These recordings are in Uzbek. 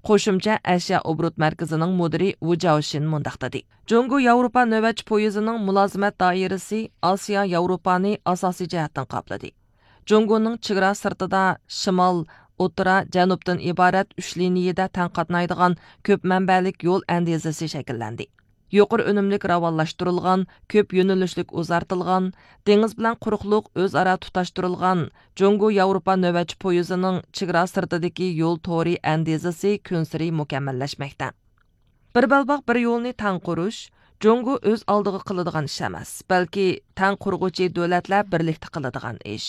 Qo'shimcha Asiya Obrut markazining mudiri Wu Jiaoxin mundaq dedi. Jungo Yevropa navbatchi poyezining mulozimat doirasi Osiyo Yevropani asosiy jihatdan qopladi. Jungoning chegara sirtida shimol, o'tira, janubdan iborat 3 liniyada tang qatnaydigan ko'p manbalik yo'l andezasi shakllandi. Yuqori unumlik ravonlashtirilgan, ko'p yo'nalishlik uzartilgan, dengiz bilan quruqliq o'zaro tutashtirilgan Jungo Yevropa navbatchi poyezining chegara sirtidagi yo'l to'ri andezasi kunsiri mukammallashmoqda. Bir balbaq bir yo'lni tang qurish Jungo o'z oldiga qiladigan ish emas, balki tang qurg'uvchi davlatlar birlikda qiladigan ish.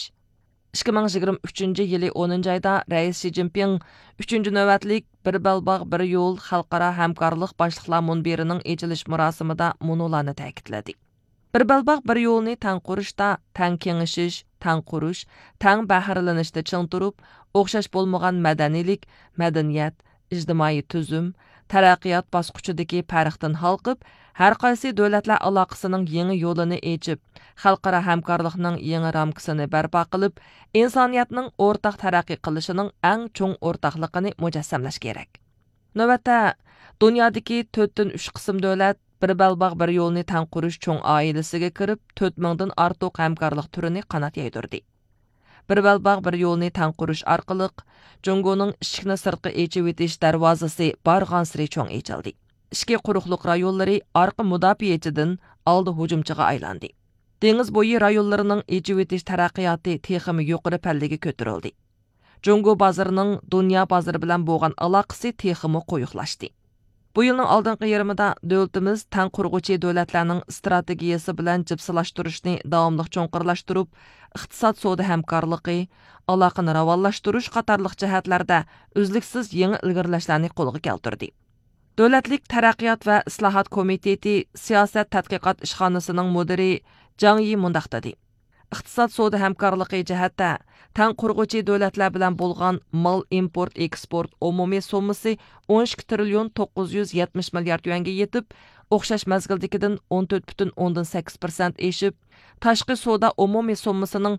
2023 yili 10 ayda Rais Xi Jinping 3. navbatlik bir balbaq bir yo'l xalqaro hamkorlik boshliqlar munbirining ochilish marosimida munolarni ta'kidladi. Bir balbaq bir yo'lni tang qurishda, tang kengishish, tang qurish, tang bahrilanishda ching turib, o'xshash bo'lmagan madaniylik, madaniyat, ijtimoiy tuzum, taraqqiyot bosqichidagi farqdan halqib, har qaysi davlatlar aloqasining yangi yo'lini ochib, xalqaro hamkorlikning yangi ramkasini barpo qilib, insoniyatning o'rtaq taraqqiy qilishining eng cho'ng o'rtaqligini mujassamlash kerak. Navbatda, dunyodagi 4 dan 3 qism davlat bir balbaq bir yo'lni tang qurish cho'ng oilasiga kirib, 4000 dan ortiq hamkorlik turini qanot yaydirdi. Bir balbaq bir yo'lni tang qurish orqali Jungoning ishikni sirtqa echib etish darvozasi barg'ansiri cho'ng echildi. Ishki quruqliq rayonlari orqa mudofaachidan oldi hujumchiga aylandi. Dengiz bo'yi rayonlarining echib etish taraqqiyoti texmi yuqori pallaga ko'tarildi. Jungo bozorining dunyo bozori bilan bo'lgan aloqasi texmi qo'yiqlashdi. Bu yilning oldingi yarmida davlatimiz tang qurg'uvchi davlatlarning strategiyasi bilan jipsilashtirishni davomli cho'nqirlashtirib, iqtisod savdo hamkorligi, aloqani ravonlashtirish qatorliq jihatlarda uzluksiz yangi ilgirlashlarni qo'lga keltirdi. Davlatlik taraqqiyot va islohot komiteti siyosat tadqiqot ishxonasining mudiri Zhang Yi mundaq dedi. Iqtisod savdo hamkorligi jihatda tang qurg'uvchi davlatlar bilan bo'lgan mal import eksport umumiy summasi 12 trillion 970 milliard yuanga yetib, o'xshash mazgildagidan 14,8% eshib, tashqi savdo umumiy summasining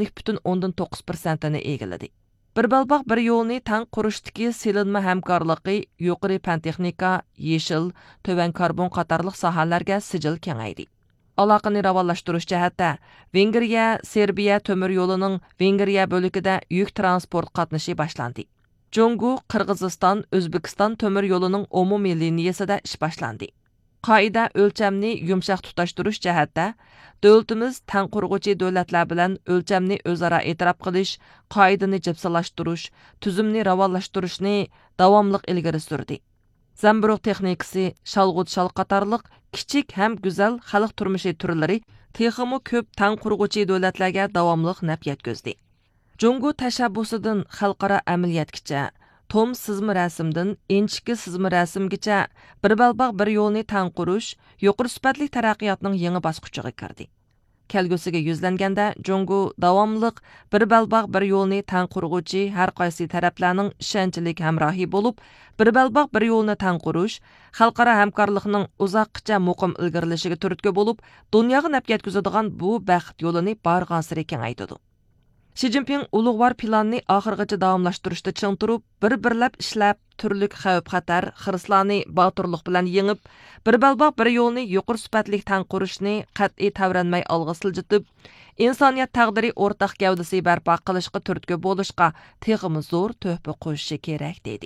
50,9%ni egalladi. Bir balbaq bir yo'lni tang qurishdagi silinma hamkorligi yuqori fan texnika, yeshil, tovan karbon qatorliq sohalarga sijil kengaydi. Aloqani ravonlashtirish jihatda Vengriya, Serbiya temir yo'lining Vengriya bo'lagida yuk transport qatnashi boshlandi. Jungo, Qirg'iziston, O'zbekiston temir yo'lining umumiy liniyasida ish boshlandi. Qoida o'lchamni yumshoq tutashtirish jihatda davlatimiz tang qurg'uvchi davlatlar bilan o'lchamni o'zaro e'tirof qilish, qoidani jipsilashtirish, tuzumni ravonlashtirishni davomli ilgari surdi. Zamburug texnikasi, shalg'ut shal qatorliq kichik ham go'zal xalq turmushi turlari texmi ko'p tang qurg'uvchi davlatlarga davomli naf yetkazdi. Jungo tashabbusidan xalqaro amaliyotgacha, tom sizma rasmdan inchki sizma rasmgacha bir balbaq bir yo'lni tang qurish yuqori sifatli taraqqiyotning yangi bosqichiga kirdi. Kelgusiga yuzlanganda Jungo davomliq bir balbaq bir yo'lni tang qurg'uvchi har qaysi taraflarning ishonchlik hamrohi bo'lib, bir balbaq bir yo'lni tang qurish xalqaro hamkorlikning uzoqcha muqim ilgarilishiga turtki bo'lib, dunyoga naf yetkazadigan bu baxt yo'lini barg'ansiri kengaytirdi. Xi Jinping ulug'vor planni oxirgacha davomlashtirishda ching turib, bir-birlab ishlab, turlik xavf-xatar, xirislarni boturlik bilan yengib, bir balbaq bir yo'lni yuqori sifatli tang qurishni qat'iy tavranmay olg'a siljitib, insoniyat taqdiri o'rtaq gavdasi barpo qilishga turtki bo'lishga texmi zo'r to'hfa qo'shishi kerak dedi.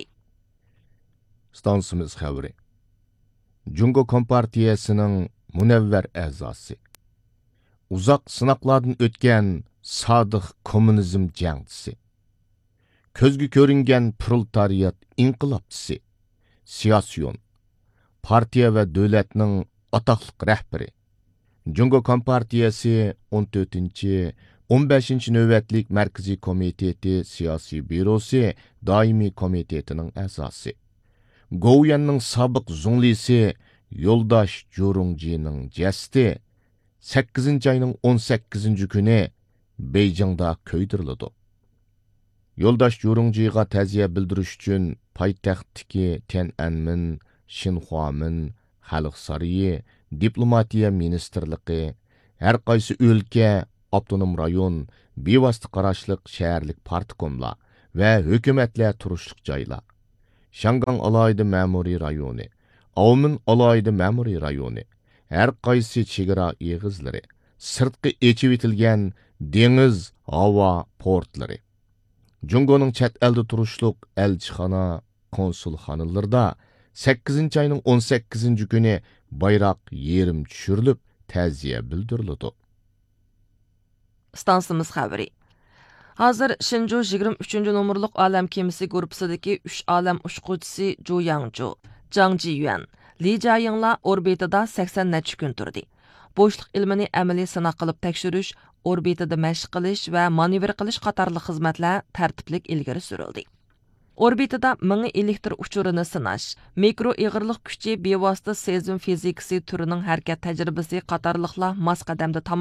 Stansimiz xabari. Jungo Kompartiyasining munavvar a'zosi. Uzoq sinoqlardan o'tgan sodiq kommunizm jangchisi, ko'zga ko'ringan proletariat inqilobchisi, siyosiyon, partiya va davlatning atoqliq rahbari, Jungo Kompartiyasi 14-15 navbatlik markaziy komiteti siyosiy byurosi doimiy komitetining a'zosi, Go'yanning sobiq zunglisi Yo'ldosh Jurungjining jasdi 8 ayning 18 kuni Beyjingda ko'ydirildi. Yo'ldosh Jurungjiga ta'ziya bildirish uchun poytaxtdagi Tiananmen, Xinhuamin, Xalq saroyi, diplomatiya ministerligi, har qaysi o'lka, avtonom rayon, bevosita qarashliq shaharlik partkomlar va hukumatlar turishliq joylar, Şangang alaydı məmuri rayoni, Avmin alaydı məmuri rayoni, hər qaysı chegara eğizləri, sırtqı eçib etilgan dengiz, hava portları. Jungoning chet elda turishliq elchixona, konsulxonalarida 8 ayning 18 kuni bayroq yerim tushirilib, ta'ziya bildirildi. Stansimiz xəbəri. Hazır Shinju 23 nomerlik alam kemisi gruppasidagi 3 alam uçquchisi Zhu Yangzhu, Zhang Jiyuan, Li Jiayingla orbitida 80 necha kun turdi. Bo'shliq ilmini amaliy sinaq qilib tekshirish, orbitida mashq qilish va manevr qilish qatorli xizmatlar tartiblik ilgari surildi. Orbitida mingi elektr uchurini sinash, mikro ig'irlik kuchi bevosita sezim fizikasi turining harakat tajribasi qatorliqlar mos qadamda